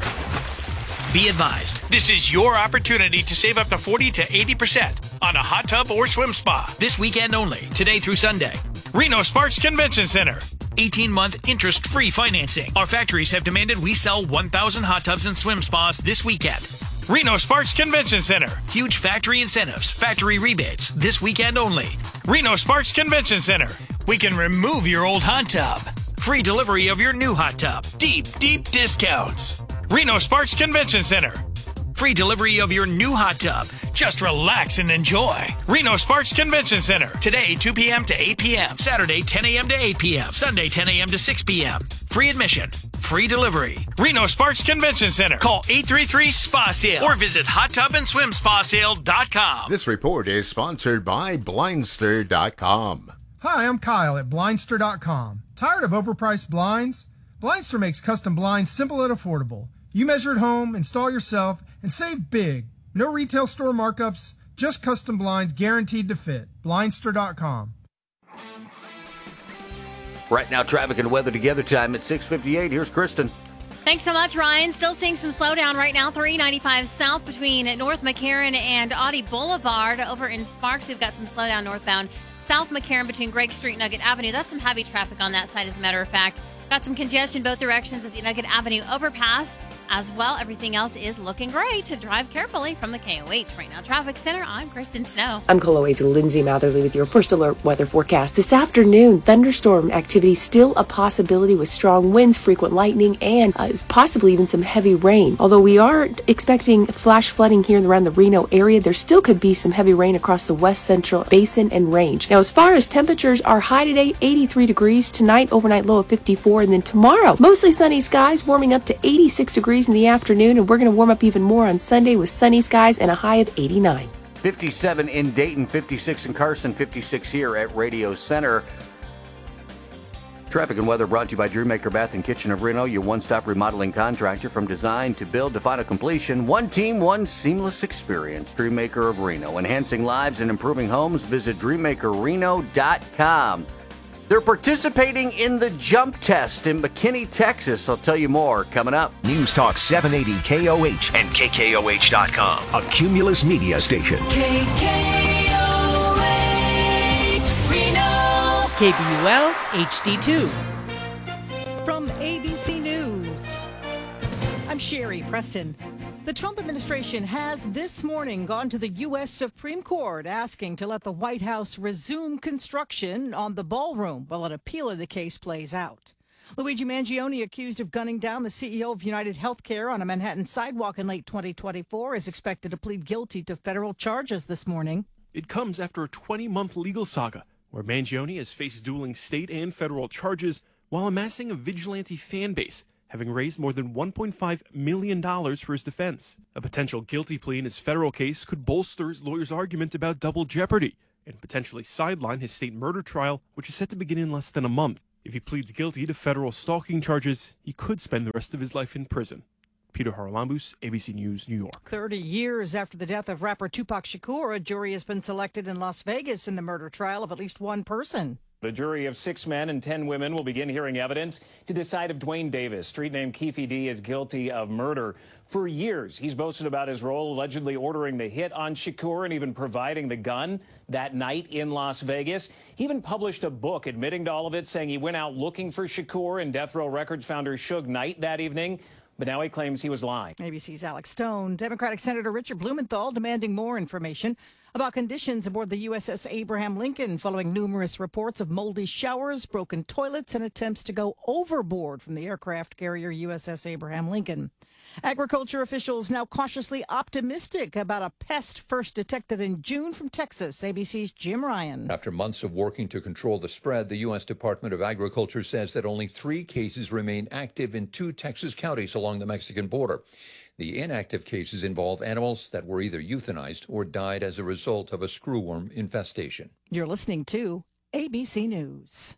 Be advised, this is your opportunity to save up to forty to eighty percent on a hot tub or swim spa this weekend only, today through Sunday. Reno Sparks Convention Center. eighteen-month interest-free financing. Our factories have demanded we sell one thousand hot tubs and swim spas this weekend. Reno Sparks Convention Center. Huge factory incentives, factory rebates, this weekend only. Reno Sparks Convention Center. We can remove your old hot tub. Free delivery of your new hot tub. Deep, deep discounts. Reno Sparks Convention Center. Free delivery of your new hot tub. Just relax and enjoy. Reno Sparks Convention Center. Today, two p.m. to eight p.m. Saturday, ten a.m. to eight p.m. Sunday, ten a.m. to six p.m. Free admission. Free delivery. Reno Sparks Convention Center. Call eight three three, S P A sale or visit hot tub and swim spa sale dot com. This report is sponsored by Blindster dot com. Hi, I'm Kyle at Blindster dot com. Tired of overpriced blinds? Blindster makes custom blinds simple and affordable. You measure at home, install yourself, and save big. No retail store markups, just custom blinds guaranteed to fit. Blindster dot com. Right now, traffic and weather together time at six fifty-eight. Here's Kristen. Thanks so much, Ryan. Still seeing some slowdown right now. three ninety-five south between North McCarran and Audie Boulevard. Over in Sparks, we've got some slowdown northbound. South McCarran between Greg Street and Nugget Avenue. That's some heavy traffic on that side, as a matter of fact. Got some congestion both directions at the Nugget Avenue overpass. As well, everything else is looking great. To drive carefully from the K O H Right Now Traffic Center, I'm Kristen Snow. I'm Colo Aids and Lindsay Matherly with your first alert weather forecast. This afternoon, thunderstorm activity still a possibility with strong winds, frequent lightning, and uh, possibly even some heavy rain. Although we are expecting flash flooding here around the Reno area, there still could be some heavy rain across the west central basin and range. Now, as far as temperatures, our high today, eighty-three degrees. Tonight, overnight low of fifty-four. And then tomorrow, mostly sunny skies, warming up to eighty-six degrees in the afternoon, and we're going to warm up even more on Sunday with sunny skies and a high of eighty-nine. fifty-seven in Dayton, fifty-six in Carson, fifty-six here at Radio Center. Traffic and weather brought to you by Dreammaker Bath and Kitchen of Reno, your one-stop remodeling contractor. From design to build to final completion, one team, one seamless experience. Dreammaker of Reno, enhancing lives and improving homes. Visit dream maker reno dot com. They're participating in the jump test in McKinney, Texas. I'll tell you more coming up. News Talk seven eighty K O H and K K O H dot com, a Cumulus media station. K K O H Reno. K B U L H D two. From A B C News, I'm Sherry Preston. The Trump administration has this morning gone to the U S Supreme Court asking to let the White House resume construction on the ballroom while an appeal of the case plays out. Luigi Mangione, accused of gunning down the C E O of United Healthcare on a Manhattan sidewalk in late twenty twenty-four, is expected to plead guilty to federal charges this morning. It comes after a twenty-month legal saga where Mangione has faced dueling state and federal charges while amassing a vigilante fan base, having raised more than one point five million dollars for his defense. A potential guilty plea in his federal case could bolster his lawyer's argument about double jeopardy and potentially sideline his state murder trial, which is set to begin in less than a month. If he pleads guilty to federal stalking charges, he could spend the rest of his life in prison. Peter Haralambous, A B C News, New York. thirty years after the death of rapper Tupac Shakur, a jury has been selected in Las Vegas in the murder trial of at least one person. The jury of six men and ten women will begin hearing evidence to decide if Dwayne Davis, street name Keefe D, is guilty of murder. For years, he's boasted about his role allegedly ordering the hit on Shakur and even providing the gun that night in Las Vegas. He even published a book admitting to all of it, saying he went out looking for Shakur and Death Row Records founder Suge Knight that evening. But now he claims he was lying. A B C's Alex Stone. Democratic Senator Richard Blumenthal demanding more information about conditions aboard the U S S Abraham Lincoln following numerous reports of moldy showers, broken toilets, and attempts to go overboard from the aircraft carrier U S S Abraham Lincoln. Agriculture officials now cautiously optimistic about a pest first detected in June from Texas. A B C's Jim Ryan. After months of working to control the spread, the U S Department of Agriculture says that only three cases remain active in two Texas counties along the Mexican border. The inactive cases involve animals that were either euthanized or died as a result of a screwworm infestation. You're listening to A B C News.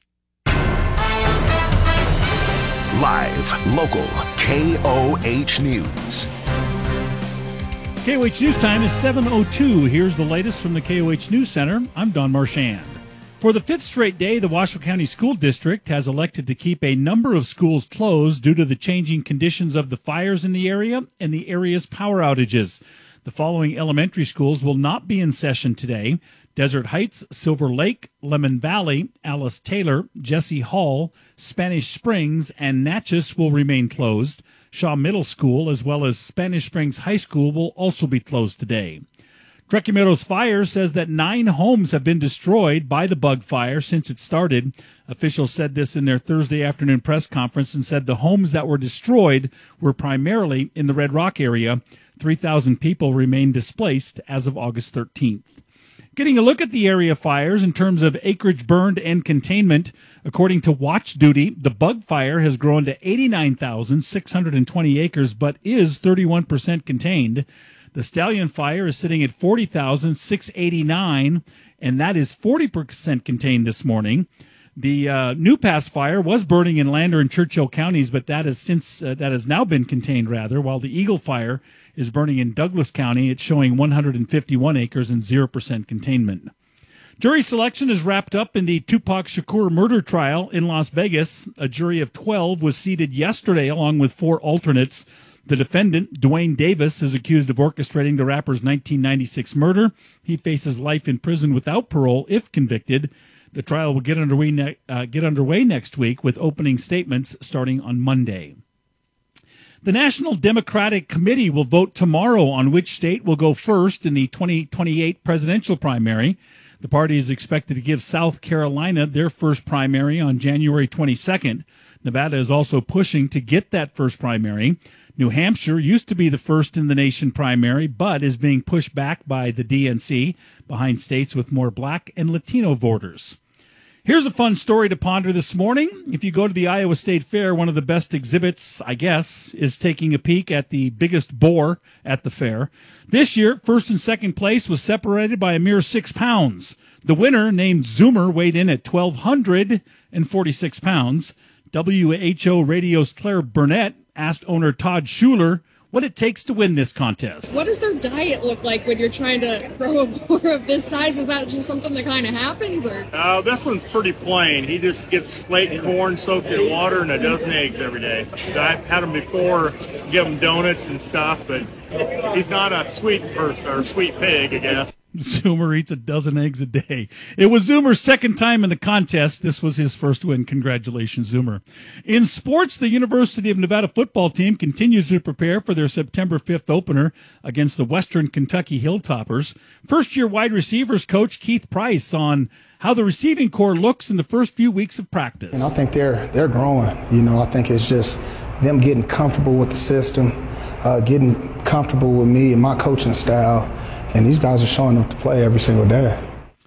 Live, local, K O H News. K O H News time is seven oh two. Here's the latest from the K O H News Center. I'm Don Marchand. For the fifth straight day, the Washoe County School District has elected to keep a number of schools closed due to the changing conditions of the fires in the area and the area's power outages. The following elementary schools will not be in session today: Desert Heights, Silver Lake, Lemon Valley, Alice Taylor, Jesse Hall, Spanish Springs, and Natchez will remain closed. Shaw Middle School, as well as Spanish Springs High School, will also be closed today. Truckee Meadows Fire says that nine homes have been destroyed by the bug fire since it started. Officials said this in their Thursday afternoon press conference and said the homes that were destroyed were primarily in the Red Rock area. three thousand people remain displaced as of August thirteenth. Getting a look at the area fires in terms of acreage burned and containment. According to Watch Duty, the bug fire has grown to eighty-nine thousand six hundred twenty acres, but is thirty-one percent contained. The Stallion Fire is sitting at forty thousand six hundred eighty-nine, and that is forty percent contained this morning. The uh, New Pass Fire was burning in Lander and Churchill counties, but that has since uh, that has now been contained, rather, while the Eagle Fire is burning in Douglas County. It's showing one hundred fifty-one acres and zero percent containment. Jury selection is wrapped up in the Tupac Shakur murder trial in Las Vegas. A jury of twelve was seated yesterday along with four alternates. The defendant, Dwayne Davis, is accused of orchestrating the rapper's nineteen ninety-six murder. He faces life in prison without parole if convicted. The trial will get underway, ne- uh, get underway next week with opening statements starting on Monday. The National Democratic Committee will vote tomorrow on which state will go first in the twenty twenty-eight presidential primary. The party is expected to give South Carolina their first primary on January twenty-second. Nevada is also pushing to get that first primary. New Hampshire used to be the first in the nation primary, but is being pushed back by the D N C behind states with more black and Latino voters. Here's a fun story to ponder this morning. If you go to the Iowa State Fair, one of the best exhibits, I guess, is taking a peek at the biggest boar at the fair. This year, first and second place was separated by a mere six pounds. The winner, named Zoomer, weighed in at twelve hundred forty-six pounds. W H O Radio's Claire Burnett asked owner Todd Schuler what it takes to win this contest. What does their diet look like when you're trying to grow a boar of this size? Is that just something that kind of happens, or? Uh, this one's pretty plain. He just gets slate and corn soaked in water and a dozen eggs every day. I've had him before, give him donuts and stuff, but he's not a sweet person or a sweet pig, I guess. Zoomer eats a dozen eggs a day. It was Zoomer's second time in the contest. This was his first win. Congratulations, Zoomer. In sports, the University of Nevada football team continues to prepare for their September fifth opener against the Western Kentucky Hilltoppers. First-year wide receivers coach Keith Price on how the receiving corps looks in the first few weeks of practice. And I think they're they're growing. You know, I think it's just them getting comfortable with the system, uh, getting comfortable with me and my coaching style. And these guys are showing up to play every single day.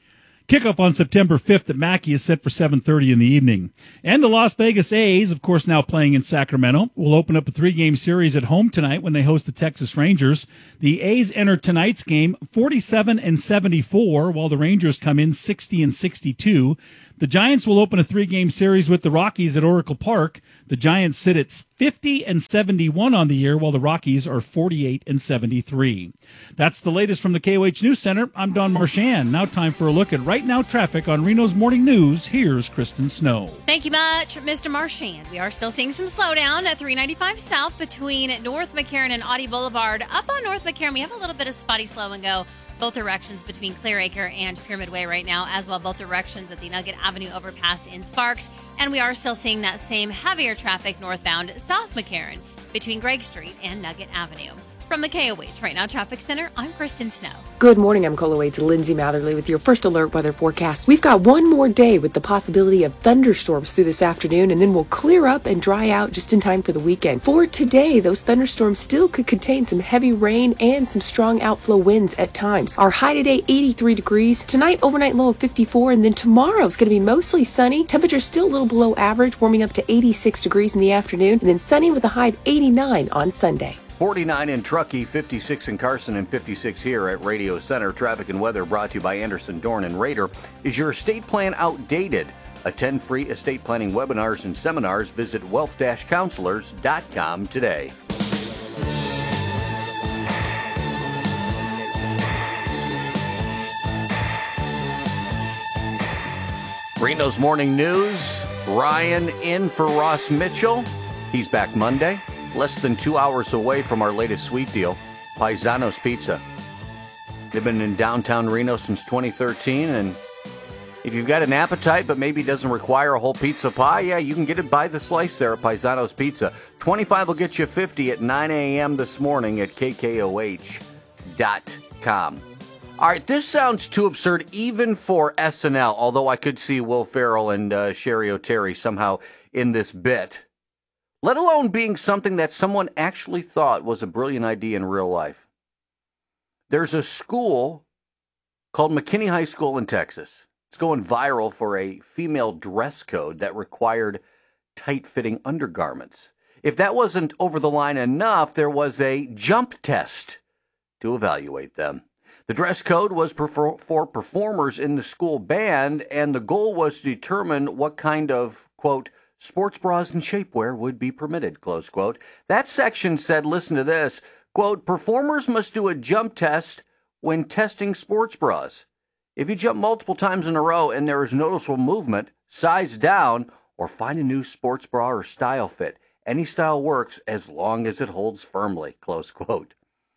Kickoff on September fifth at Mackey is set for seven thirty in the evening. And the Las Vegas A's, of course now playing in Sacramento, will open up a three-game series at home tonight when they host the Texas Rangers. The A's enter tonight's game forty-seven and seventy-four, while the Rangers come in sixty and sixty-two. The Giants will open a three-game series with the Rockies at Oracle Park. The Giants sit at fifty and seventy-one on the year, while the Rockies are forty-eight and seventy-three. That's the latest from the K O H News Center. I'm Don Marchand. Now time for a look at Right Now traffic on Reno's Morning News. Here's Kristen Snow. Thank you much, Mister Marchand. We are still seeing some slowdown at three ninety-five South between North McCarran and Audie Boulevard. Up on North McCarran, we have a little bit of spotty slow and go. Both directions between Clearacre and Pyramid Way right now, as well both directions at the Nugget Avenue overpass in Sparks. And we are still seeing that same heavier traffic northbound South McCarran between Gregg Street and Nugget Avenue. From the K O H Right Now Traffic Center, I'm Kristen Snow. Good morning, I'm Colo Waits Lindsay Matherly with your first alert weather forecast. We've got one more day with the possibility of thunderstorms through this afternoon, and then we'll clear up and dry out just in time for the weekend. For today, those thunderstorms still could contain some heavy rain and some strong outflow winds at times. Our high today, eighty-three degrees. Tonight, overnight low of fifty-four, and then tomorrow it's going to be mostly sunny. Temperatures still a little below average, warming up to eighty-six degrees in the afternoon, and then sunny with a high of eighty-nine on Sunday. forty-nine in Truckee, fifty-six in Carson, and fifty-six here at Radio Center. Traffic and weather brought to you by Anderson, Dorn, and Rader. Is your estate plan outdated? Attend free estate planning webinars and seminars. Visit wealth dash counselors dot com today. Reno's Morning News. Ryan in for Ross Mitchell. He's back Monday. Less than two hours away from our latest sweet deal, Paisano's Pizza. They've been in downtown Reno since twenty thirteen, and if you've got an appetite but maybe doesn't require a whole pizza pie, yeah, you can get it by the slice there at Paisano's Pizza. twenty-five will get you fifty at nine a.m. this morning at K K O H dot com. All right, this sounds too absurd even for S N L, although I could see Will Ferrell and uh, Sherry O'Terry somehow in this bit. Let alone being something that someone actually thought was a brilliant idea in real life. There's a school called McKinney High School in Texas. It's going viral for a female dress code that required tight-fitting undergarments. If that wasn't over the line enough, there was a jump test to evaluate them. The dress code was for performers in the school band, and the goal was to determine what kind of, quote, sports bras and shapewear would be permitted, close quote. That section said, listen to this, quote, performers must do a jump test when testing sports bras. If you jump multiple times in a row and there is noticeable movement, size down, or find a new sports bra or style fit. Any style works as long as it holds firmly, close quote.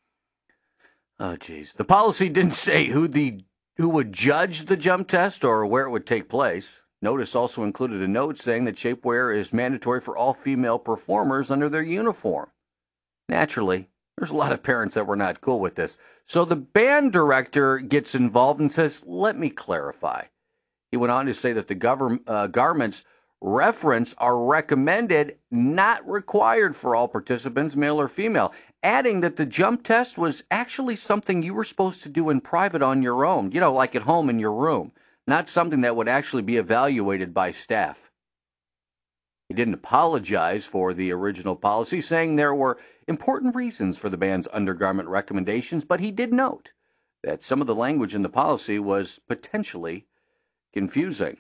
Oh, geez. The policy didn't say who the who would judge the jump test or where it would take place. Notice also included a note saying that shapewear is mandatory for all female performers under their uniform. Naturally, there's a lot of parents that were not cool with this. So the band director gets involved and says, let me clarify. He went on to say that the govern, uh, garments reference are recommended, not required for all participants, male or female, adding that the jump test was actually something you were supposed to do in private on your own, you know, like at home in your room. Not something that would actually be evaluated by staff. He didn't apologize for the original policy, saying there were important reasons for the band's undergarment recommendations, but he did note that some of the language in the policy was potentially confusing.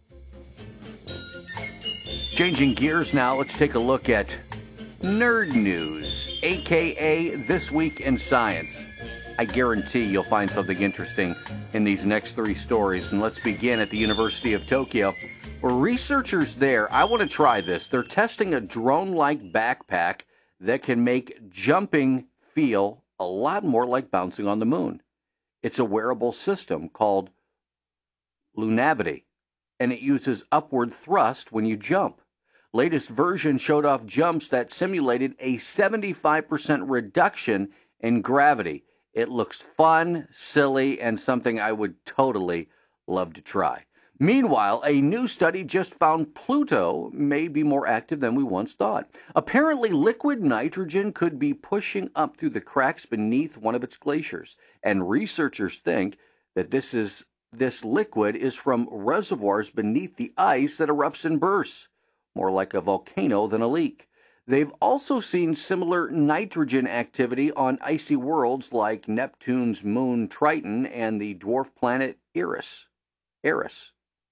Changing gears now, let's take a look at Nerd News, a k a. This Week in Science. I guarantee you'll find something interesting in these next three stories. And let's begin at the University of Tokyo, where researchers there, I want to try this. They're testing a drone-like backpack that can make jumping feel a lot more like bouncing on the moon. It's a wearable system called Lunavity, and it uses upward thrust when you jump. Latest version showed off jumps that simulated a seventy-five percent reduction in gravity. It looks fun, silly, and something I would totally love to try. Meanwhile, a new study just found Pluto may be more active than we once thought. Apparently, liquid nitrogen could be pushing up through the cracks beneath one of its glaciers, and researchers think that this is this liquid is from reservoirs beneath the ice that erupts and bursts, more like a volcano than a leak. They've also seen similar nitrogen activity on icy worlds like Neptune's moon Triton and the dwarf planet Eris. Eris.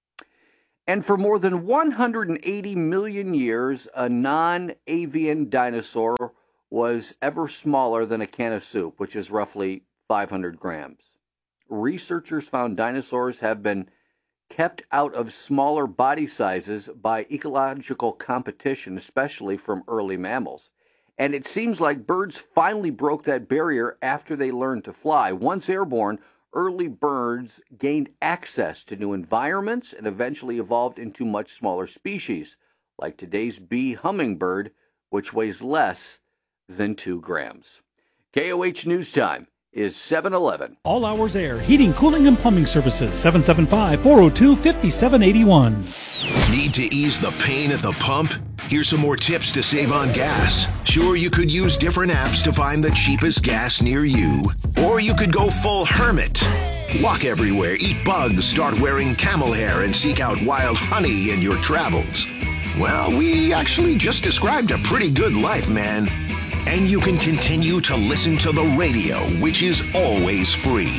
And for more than one hundred eighty million years, a non-avian dinosaur was ever smaller than a can of soup, which is roughly five hundred grams. Researchers found dinosaurs have been kept out of smaller body sizes by ecological competition, especially from early mammals. And it seems like birds finally broke that barrier after they learned to fly. Once airborne, early birds gained access to new environments and eventually evolved into much smaller species, like today's bee hummingbird, which weighs less than two grams. K O H News Time is seven eleven. All Hours Air, heating, cooling, and plumbing services. seven seven five, four oh two, five seven eight one. Need to ease the pain at the pump? Here's some more tips to save on gas. Sure, you could use different apps to find the cheapest gas near you. Or you could go full hermit. Walk everywhere, eat bugs, start wearing camel hair, and seek out wild honey in your travels. Well, we actually just described a pretty good life, man. And you can continue to listen to the radio, which is always free.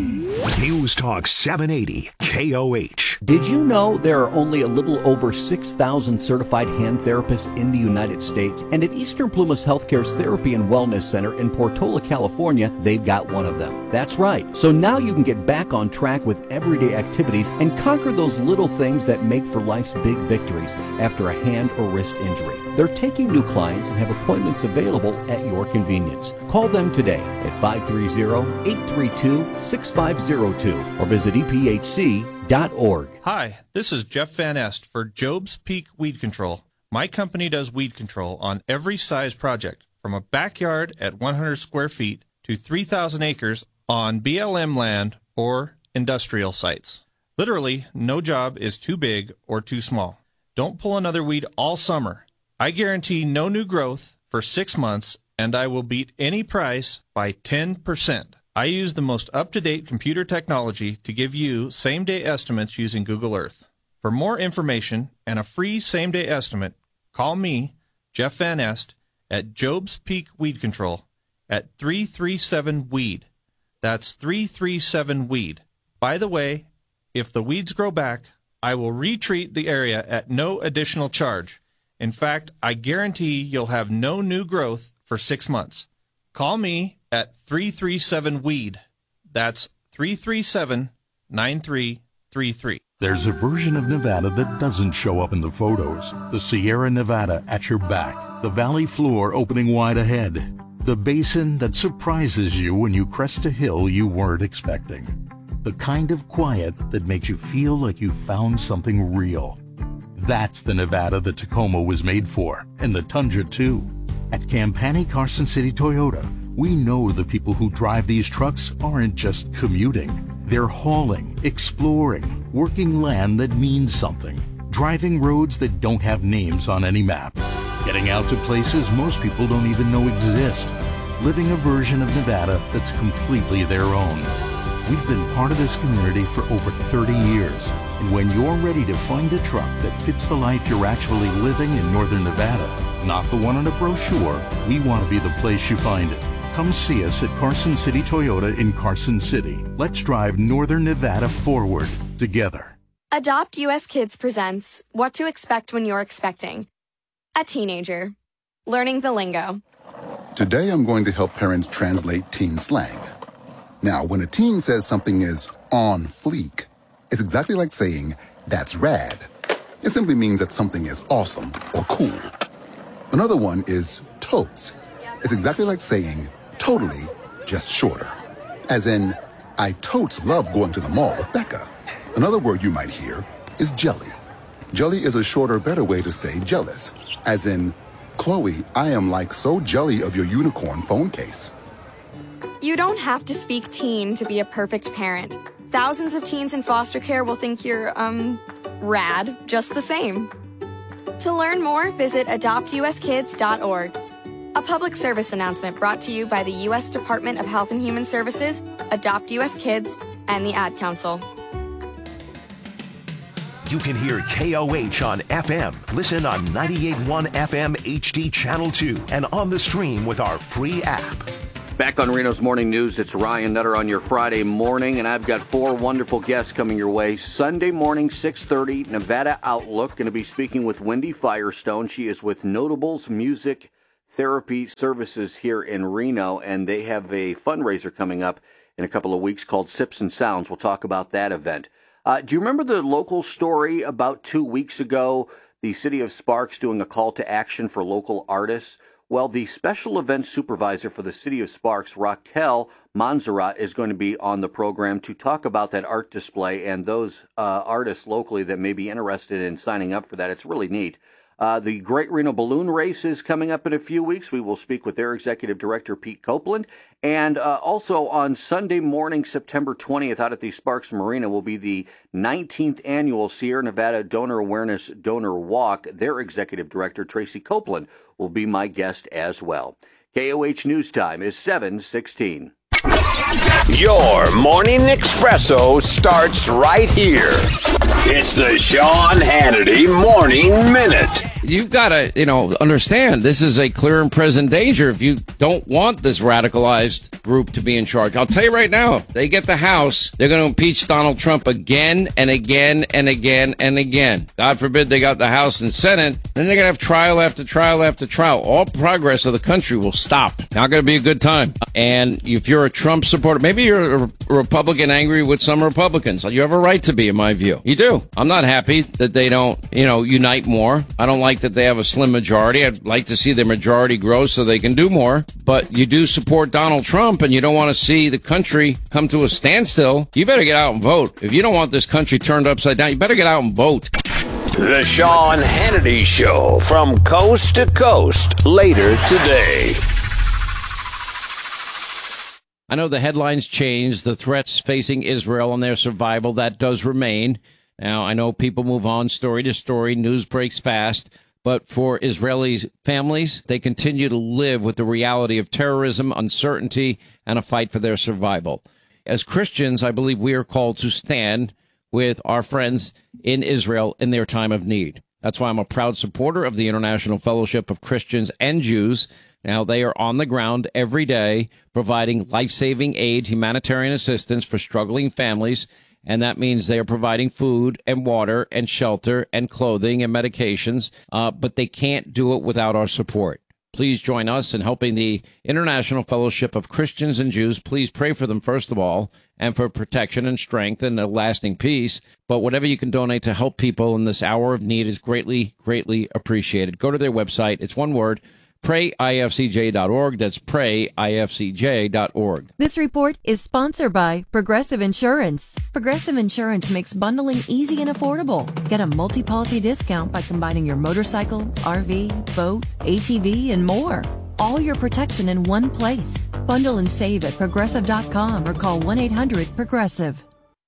News Talk seven eighty K O H. Did you know there are only a little over six thousand certified hand therapists in the United States? And at Eastern Plumas Healthcare's Therapy and Wellness Center in Portola, California, they've got one of them. That's right. So now you can get back on track with everyday activities and conquer those little things that make for life's big victories after a hand or wrist injury. They're taking new clients and have appointments available at your convenience. Call them today at five three zero, eight three two, six five zero two or visit E P H C dot org. Hi, this is Jeff Van Est for Job's Peak Weed Control. My company does weed control on every size project, from a backyard at one hundred square feet to three thousand acres on B L M land or industrial sites. Literally, no job is too big or too small. Don't pull another weed all summer. I guarantee no new growth for six months, and I will beat any price by ten percent. I use the most up-to-date computer technology to give you same-day estimates using Google Earth. For more information and a free same-day estimate, call me, Jeff Van Est, at Job's Peak Weed Control at three three seven weed. That's three three seven weed. By the way, if the weeds grow back, I will retreat the area at no additional charge. In fact, I guarantee you'll have no new growth for six months. Call me at three three seven weed. That's three three seven, nine three three three. There's a version of Nevada that doesn't show up in the photos. The Sierra Nevada at your back. The valley floor opening wide ahead. The basin that surprises you when you crest a hill you weren't expecting. The kind of quiet that makes you feel like you found something real. That's the Nevada the Tacoma was made for, and the Tundra too. At Campani Carson City Toyota, we know the people who drive these trucks aren't just commuting. They're hauling, exploring, working land that means something, driving roads that don't have names on any map, getting out to places most people don't even know exist, living a version of Nevada that's completely their own. We've been part of this community for over thirty years, and when you're ready to find a truck that fits the life you're actually living in Northern Nevada, not the one on a brochure, we want to be the place you find it. Come see us at Carson City Toyota in Carson City. Let's drive Northern Nevada forward together. Adopt U S Kids presents What to Expect When You're Expecting. A teenager. Learning the lingo. Today I'm going to help parents translate teen slang. Now, when a teen says something is on fleek, it's exactly like saying, that's rad. It simply means that something is awesome or cool. Another one is totes. It's exactly like saying, totally, just shorter. As in, I totes love going to the mall with Becca. Another word you might hear is jelly. Jelly is a shorter, better way to say jealous. As in, Chloe, I am like so jelly of your unicorn phone case. You don't have to speak teen to be a perfect parent. Thousands of teens in foster care will think you're, um, rad, just the same. To learn more, visit adopt U S kids dot org. A public service announcement brought to you by the U S Department of Health and Human Services, Adopt U S Kids, and the Ad Council. you can hear K O H on F M. Listen on ninety-eight point one F M H D Channel two and on the stream with our free app. Back on Reno's Morning News, it's Ryan Nutter on your Friday morning, and I've got four wonderful guests coming your way. Sunday morning, six thirty, Nevada Outlook. Going to be speaking with Wendy Firestone. She is with Notables Music Therapy Services here in Reno, and they have a fundraiser coming up in a couple of weeks called Sips and Sounds. We'll talk about that event. Uh, do you remember the local story about two weeks ago, the city of Sparks doing a call to action for local artists? Well, the special events supervisor for the city of Sparks, Raquel Monserrat, is going to be on the program to talk about that art display and those uh, artists locally that may be interested in signing up for that. It's really neat. Uh, the Great Reno Balloon Race is coming up in a few weeks. We will speak with their executive director, Pete Copeland. And uh, also on Sunday morning, September twentieth, out at the Sparks Marina will be the nineteenth annual Sierra Nevada Donor Awareness Donor Walk. Their executive director, Tracy Copeland, will be my guest as well. K O H News Time is seven sixteen. Your morning espresso starts right here. It's the Sean Hannity Morning Minute. You've got to, you know, understand this is a clear and present danger if you don't want this radicalized group to be in charge. I'll tell you right now, if they get the House, they're going to impeach Donald Trump again and again and again and again. God forbid they got the House and Senate. Then they're going to have trial after trial after trial. All progress of the country will stop. Not going to be a good time. And if you're a Trump supporter, maybe you're a Republican angry with some Republicans. You have a right to be, in my view. You do. I'm not happy that they don't, you know, unite more. I don't like that they have a slim majority. I'd like to see their majority grow so they can do more. But you do support Donald Trump and you don't want to see the country come to a standstill. You better get out and vote. If you don't want this country turned upside down, you better get out and vote. The Sean Hannity Show from coast to coast later today. I know the headlines changed, the threats facing Israel and their survival, that does remain. Now, I know people move on story to story, news breaks fast, but for Israeli families, they continue to live with the reality of terrorism, uncertainty, and a fight for their survival. As Christians, I believe we are called to stand with our friends in Israel in their time of need. That's why I'm a proud supporter of the International Fellowship of Christians and Jews. Now, they are on the ground every day providing life-saving aid, humanitarian assistance for struggling families, and that means they are providing food and water and shelter and clothing and medications, uh, but they can't do it without our support. Please join us in helping the International Fellowship of Christians and Jews. Please pray for them, first of all, and for protection and strength and a lasting peace. But whatever you can donate to help people in this hour of need is greatly, greatly appreciated. Go to their website. It's one word. pray I F C J dot org. That's pray I F C J dot org. This report is sponsored by Progressive Insurance. Progressive Insurance makes bundling easy and affordable. Get a multi-policy discount by combining your motorcycle, R V, boat, A T V, and more. All your protection in one place. Bundle and save at progressive dot com or call one eight hundred progressive.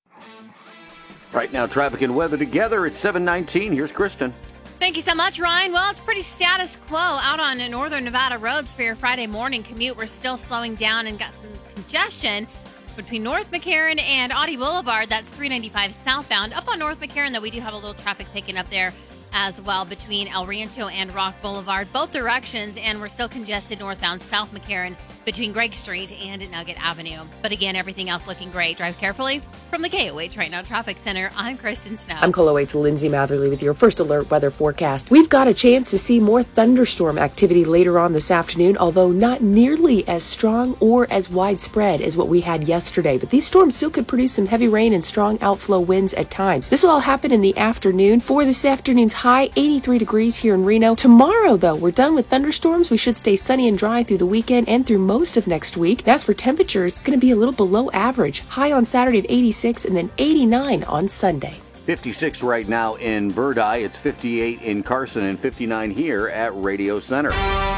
Right now, traffic and weather together at seven nineteen. Here's Kristen. Thank you so much, Ryan. Well, it's pretty status quo out on northern Nevada roads for your Friday morning commute. We're still slowing down and got some congestion between North McCarran and Audie Boulevard. That's three ninety-five southbound. Up on North McCarran, though, we do have a little traffic picking up there as well between El Rancho and Rock Boulevard, both directions, and we're still congested northbound South McCarran between Gregg Street and Nugget Avenue. But again, everything else looking great. Drive carefully. From the K O H Right Now Traffic Center, I'm Kristen Snow. I'm K O H's Lindsay Matherly with your first alert weather forecast. We've got a chance to see more thunderstorm activity later on this afternoon, although not nearly as strong or as widespread as what we had yesterday. But these storms still could produce some heavy rain and strong outflow winds at times. This will all happen in the afternoon. For this afternoon's high, eighty-three degrees here in Reno. Tomorrow, though, we're done with thunderstorms. We should stay sunny and dry through the weekend and through most of next week. And as for temperatures, it's going to be a little below average. High on Saturday of eighty-six and then eighty-nine on Sunday. fifty-six right now in Verdi. It's fifty-eight in Carson and fifty-nine here at Radio Center.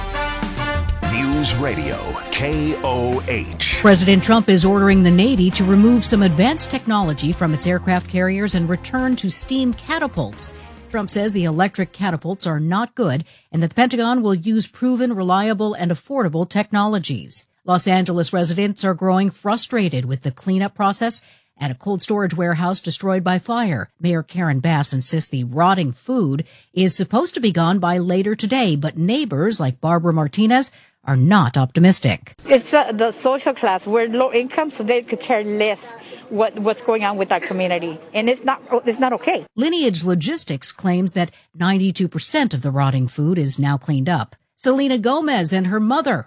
News Radio, K O H. President Trump is ordering the Navy to remove some advanced technology from its aircraft carriers and return to steam catapults. Trump says the electric catapults are not good and that the Pentagon will use proven, reliable, and affordable technologies. Los Angeles residents are growing frustrated with the cleanup process at a cold storage warehouse destroyed by fire. Mayor Karen Bass insists the rotting food is supposed to be gone by later today, but neighbors like Barbara Martinez are not optimistic. It's uh, the social class. We're low income, so they could care less what what's going on with our community, and it's not it's not okay. Lineage Logistics claims that ninety-two percent of the rotting food is now cleaned up. Selena Gomez and her mother